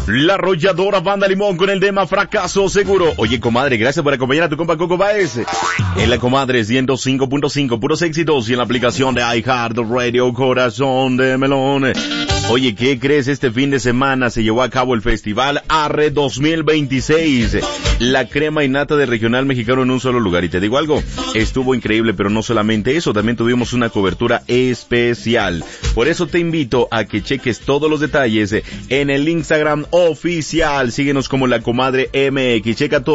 La arrolladora Banda Limón con el tema Fracaso Seguro. Oye, comadre, gracias por acompañar a tu compa Coco Baez. En la comadre 105.5, puros éxitos, y en la aplicación de iHeartRadio, Corazón de Melón. Oye, ¿qué crees? Este fin de semana se llevó a cabo el Festival Arre 2026. La crema y nata de regional mexicano en un solo lugar. Y te digo algo, estuvo increíble, pero no solamente eso, también tuvimos una cobertura especial. Por eso te invito a que cheques todos los detalles en el Instagram oficial. Síguenos como La Comadre MX. Checa todo.